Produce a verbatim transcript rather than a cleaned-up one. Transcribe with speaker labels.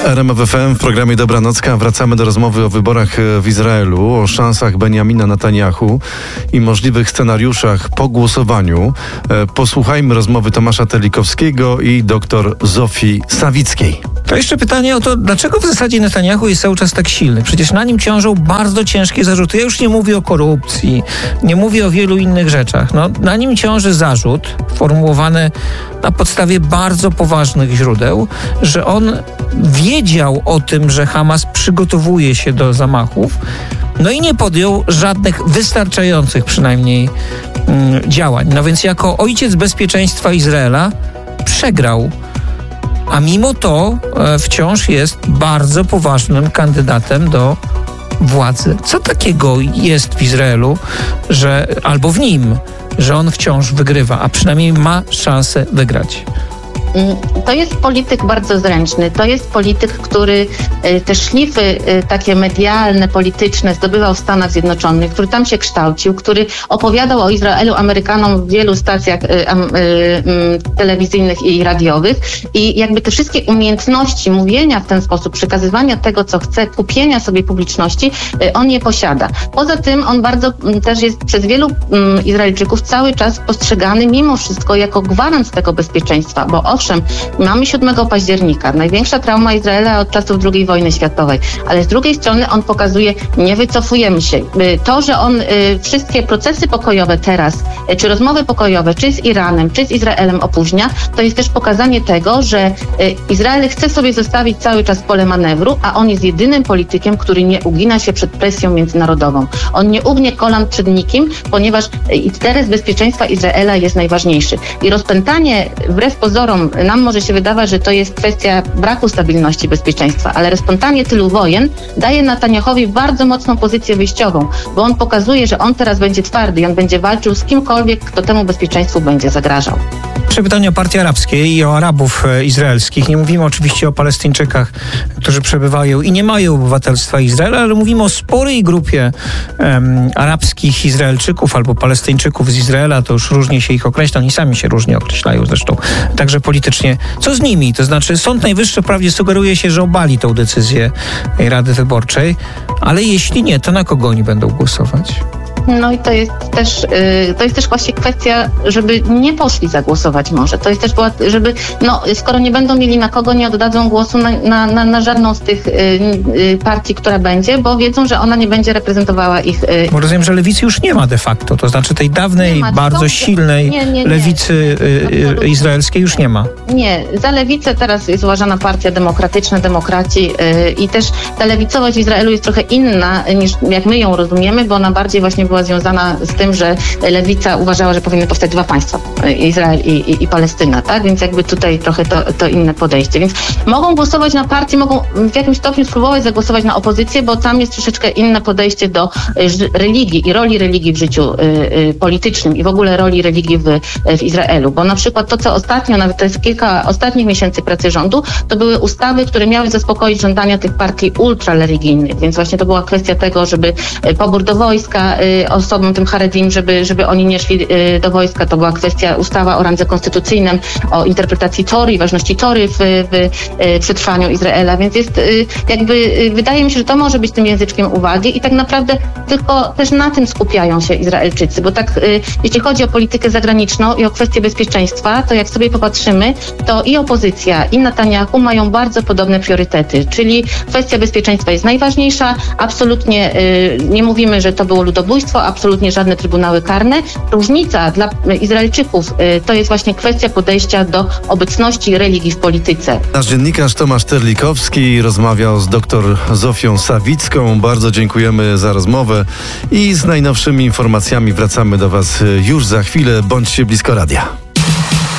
Speaker 1: R M F F M w programie Dobranocka wracamy do rozmowy o wyborach w Izraelu, o szansach Benjamina Netanyahu i możliwych scenariuszach po głosowaniu. Posłuchajmy rozmowy Tomasza Terlikowskiego i dr Zofii Sawickiej.
Speaker 2: To jeszcze pytanie o to, dlaczego w zasadzie Netanyahu jest cały czas tak silny? Przecież na nim ciążą bardzo ciężkie zarzuty. Ja już nie mówię o korupcji, nie mówię o wielu innych rzeczach. No, na nim ciąży zarzut formułowany na podstawie bardzo poważnych źródeł, że on wiedział o tym, że Hamas przygotowuje się do zamachów, no i nie podjął żadnych wystarczających przynajmniej mm, działań. No więc jako ojciec bezpieczeństwa Izraela przegrał. A mimo to e, wciąż jest bardzo poważnym kandydatem do władzy. Co takiego jest w Izraelu, że albo w nim, że on wciąż wygrywa, a przynajmniej ma szansę wygrać?
Speaker 3: To jest polityk bardzo zręczny. To jest polityk, który te szlify takie medialne, polityczne zdobywał w Stanach Zjednoczonych, który tam się kształcił, który opowiadał o Izraelu Amerykanom w wielu stacjach telewizyjnych i radiowych. I jakby te wszystkie umiejętności mówienia w ten sposób, przekazywania tego, co chce, kupienia sobie publiczności, on je posiada. Poza tym on bardzo też jest przez wielu Izraelczyków cały czas postrzegany mimo wszystko jako gwarant tego bezpieczeństwa, bo owszem, mamy siódmego października, największa trauma Izraela od czasów drugiej wojny światowej, ale z drugiej strony on pokazuje, nie wycofujemy się. To, że on wszystkie procesy pokojowe teraz, czy rozmowy pokojowe, czy z Iranem, czy z Izraelem opóźnia, to jest też pokazanie tego, że Izrael chce sobie zostawić cały czas pole manewru, a on jest jedynym politykiem, który nie ugina się przed presją międzynarodową. On nie ugnie kolan przed nikim, ponieważ interes bezpieczeństwa Izraela jest najważniejszy. I rozpętanie, wbrew pozorom, nam może się wydawać, że to jest kwestia braku stabilności bezpieczeństwa, ale rozpętanie tylu wojen daje Netanyahowi bardzo mocną pozycję wyjściową, bo on pokazuje, że on teraz będzie twardy i on będzie walczył z kimkolwiek, kto temu bezpieczeństwu będzie zagrażał.
Speaker 2: Jeszcze pytanie o partie arabskie i o Arabów izraelskich. Nie mówimy oczywiście o Palestyńczykach, którzy przebywają i nie mają obywatelstwa Izraela, ale mówimy o sporej grupie um, arabskich Izraelczyków albo Palestyńczyków z Izraela. To już różnie się ich określa. Oni sami się różnie określają zresztą, także politycznie. Co z nimi? To znaczy Sąd Najwyższy wprawdzie sugeruje się, że obali tą decyzję Rady Wyborczej, ale jeśli nie, to na kogo oni będą głosować?
Speaker 3: No i to jest też, yy, to jest też właśnie kwestia, żeby nie poszli zagłosować może. To jest też, żeby, no skoro nie będą mieli na kogo, nie oddadzą głosu na, na, na, na żadną z tych yy, yy, partii, która będzie, bo wiedzą, że ona nie będzie reprezentowała ich. Yy.
Speaker 2: Bo rozumiem, że lewicy już nie ma de facto, to znaczy tej dawnej, ma, bardzo to, silnej nie, nie, nie. lewicy yy, izraelskiej już nie ma.
Speaker 3: Nie, za lewicę teraz jest uważana partia demokratyczna, demokraci yy, i też ta lewicowość w Izraelu jest trochę inna niż jak my ją rozumiemy, bo ona bardziej właśnie była była związana z tym, że lewica uważała, że powinny powstać dwa państwa, Izrael i, i, i Palestyna, tak? Więc jakby tutaj trochę to, to inne podejście. Więc mogą głosować na partie, mogą w jakimś stopniu spróbować zagłosować na opozycję, bo tam jest troszeczkę inne podejście do religii i roli religii w życiu y, y, politycznym i w ogóle roli religii w, w Izraelu. Bo na przykład to, co ostatnio, nawet to jest kilka ostatnich miesięcy pracy rządu, to były ustawy, które miały zaspokoić żądania tych partii ultrareligijnych. Więc właśnie to była kwestia tego, żeby pobór do wojska y, osobom, tym Haredim, żeby, żeby oni nie szli y, do wojska. To była kwestia ustawa o randze konstytucyjnym, o interpretacji Tory i ważności Tory w, w y, przetrwaniu Izraela. Więc jest y, jakby, y, wydaje mi się, że to może być tym języczkiem uwagi i tak naprawdę tylko też na tym skupiają się Izraelczycy, bo tak y, jeśli chodzi o politykę zagraniczną i o kwestie bezpieczeństwa, to jak sobie popatrzymy, to i opozycja, i Netanyahu mają bardzo podobne priorytety, czyli kwestia bezpieczeństwa jest najważniejsza, absolutnie y, nie mówimy, że to było ludobójstwo, absolutnie żadne trybunały karne. Różnica dla Izraelczyków y, to jest właśnie kwestia podejścia do obecności religii w polityce.
Speaker 1: Nasz dziennikarz Tomasz Terlikowski rozmawiał z dr Zofią Sawicką. Bardzo dziękujemy za rozmowę i z najnowszymi informacjami wracamy do Was już za chwilę. Bądźcie blisko radia.